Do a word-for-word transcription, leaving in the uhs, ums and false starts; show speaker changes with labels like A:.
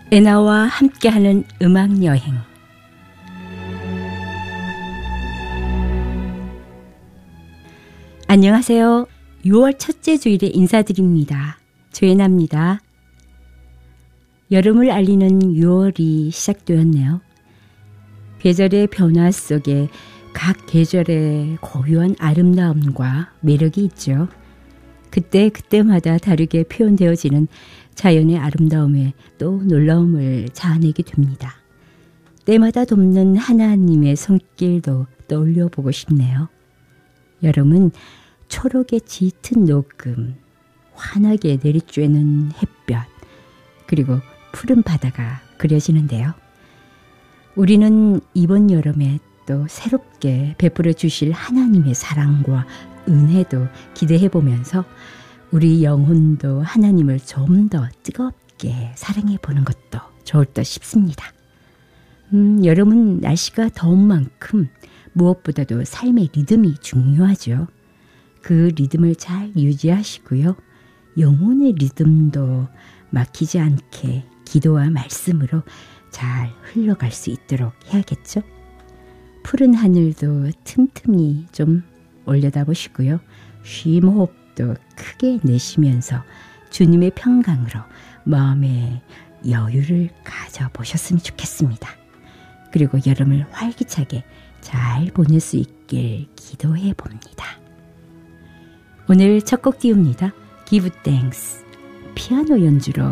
A: 애나와 함께하는 음악여행. 안녕하세요. 유월 첫째 주일에 인사드립니다. 조애나입니다. 여름을 알리는 유월이 시작되었네요. 계절의 변화 속에 각 계절의 고유한 아름다움과 매력이 있죠. 그때 그때마다 다르게 표현되어지는 자연의 아름다움에 또 놀라움을 자아내게 됩니다. 때마다 돕는 하나님의 손길도 떠올려 보고 싶네요. 여름은 초록의 짙은 녹음, 환하게 내리쬐는 햇볕, 그리고 푸른 바다가 그려지는데요. 우리는 이번 여름에 또 새롭게 베풀어 주실 하나님의 사랑과 은혜도 기대해 보면서 우리 영혼도 하나님을 좀 더 뜨겁게 사랑해 보는 것도 좋을 듯 싶습니다. 음, 여름은 날씨가 더운 만큼 무엇보다도 삶의 리듬이 중요하죠. 그 리듬을 잘 유지하시고요. 영혼의 리듬도 막히지 않게 기도와 말씀으로 잘 흘러갈 수 있도록 해야겠죠. 푸른 하늘도 틈틈이 좀 올려다보시고요. 쉼호흡도 크게 내쉬면서 주님의 평강으로 마음의 여유를 가져보셨으면 좋겠습니다. 그리고 여름을 활기차게 잘 보낼 수 있길 기도해 봅니다. 오늘 첫 곡 띄웁니다. Give Thanks. 피아노 연주로